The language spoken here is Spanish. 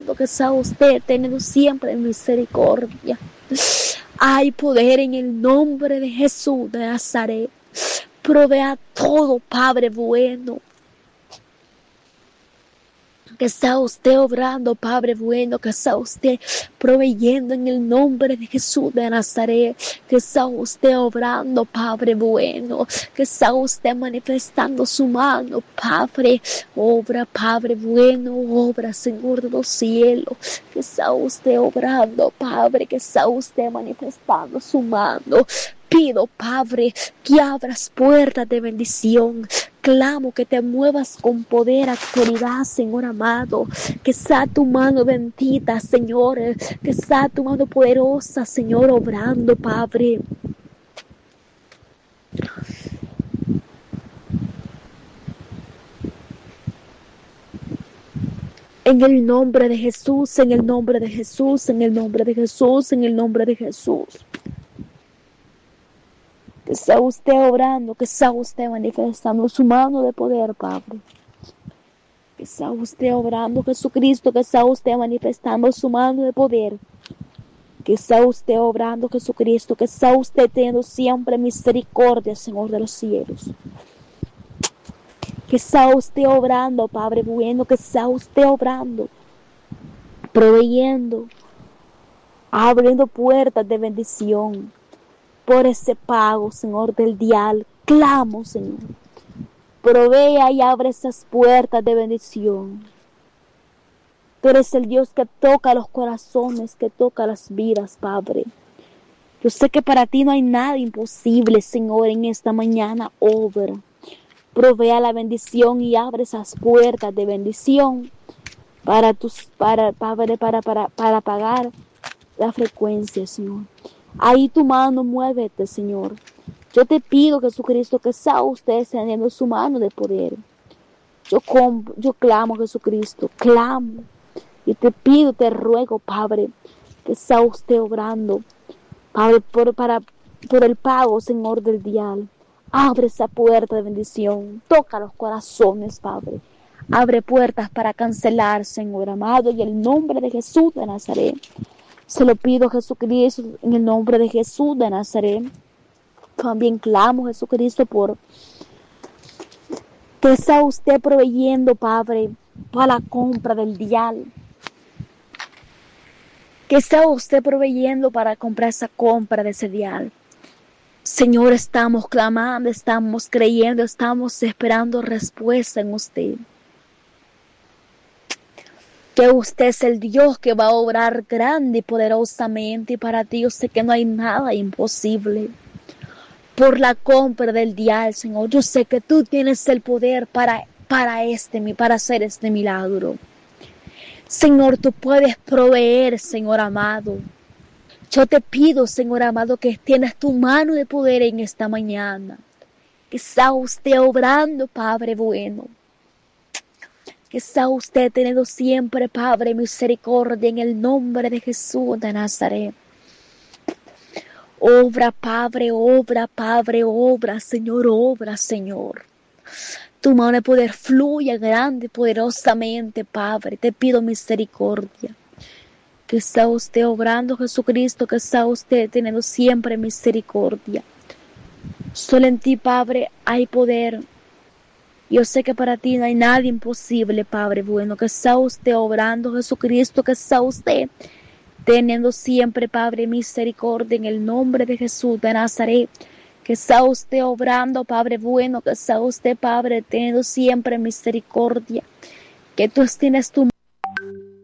que sea usted teniendo siempre misericordia. Hay poder en el nombre de Jesús de Nazaret. Provea todo, Padre bueno. Que sea usted obrando, Padre bueno, que sea usted proveyendo en el nombre de Jesús de Nazaret, que sea usted obrando, Padre bueno, que sea usted manifestando su mano, Padre, obra, Padre bueno, obra, Señor de los cielos, que sea usted obrando, Padre, que sea usted manifestando su mano. Pido, Padre, que abras puertas de bendición. Clamo que te muevas con poder, autoridad, Señor amado. Que sea tu mano bendita, Señor. Que sea tu mano poderosa, Señor, obrando, Padre. En el nombre de Jesús, en el nombre de Jesús, en el nombre de Jesús, en el nombre de Jesús. Que sea usted obrando, que sea usted manifestando su mano de poder, Padre. Que sea usted obrando, Jesucristo, que sea usted manifestando su mano de poder. Que sea usted obrando, Jesucristo, que sea usted teniendo siempre misericordia, Señor de los cielos. Que sea usted obrando, Padre bueno, que sea usted obrando, proveyendo, abriendo puertas de bendición. Por ese pago, Señor, del dial, clamo, Señor. Provea y abre esas puertas de bendición. Tú eres el Dios que toca los corazones, que toca las vidas, Padre. Yo sé que para ti no hay nada imposible, Señor, en esta mañana, obra. Provea la bendición y abre esas puertas de bendición para pagar la frecuencia, Señor. Ahí tu mano, muévete, Señor. Yo te pido, Jesucristo, que sea usted extendiendo su mano de poder. Yo clamo, Jesucristo, clamo. Y te pido, te ruego, Padre, que sea usted obrando, Padre, por el pago, Señor, del dial. Abre esa puerta de bendición. Toca los corazones, Padre. Abre puertas para cancelar, Señor amado, y en el nombre de Jesús de Nazaret. Se lo pido, Jesucristo, en el nombre de Jesús de Nazaret. También clamo, Jesucristo, por que sea usted proveyendo, Padre, para la compra del dial. Que sea usted proveyendo para comprar esa compra de ese dial. Señor, estamos clamando, estamos creyendo, estamos esperando respuesta en usted. Que usted es el Dios que va a obrar grande y poderosamente, y para ti yo sé que no hay nada imposible. Por la compra del dial, Señor, yo sé que tú tienes el poder para hacer este milagro. Señor, tú puedes proveer, Señor amado. Yo te pido, Señor amado, que extiendas tu mano de poder en esta mañana. Que sea usted obrando, Padre bueno. Que sea usted teniendo siempre, Padre, misericordia en el nombre de Jesús de Nazaret. Obra, Padre, obra, Señor, obra, Señor. Tu mano de poder fluye grande, poderosamente, Padre. Te pido misericordia. Que sea usted obrando, Jesucristo, que sea usted teniendo siempre misericordia. Solo en ti, Padre, hay poder. Yo sé que para ti no hay nada imposible, Padre bueno. Que sea usted obrando, Jesucristo, que sea usted teniendo siempre, Padre, misericordia en el nombre de Jesús de Nazaret. Que sea usted obrando, Padre bueno, que sea usted, Padre, teniendo siempre misericordia. Que tú tienes tu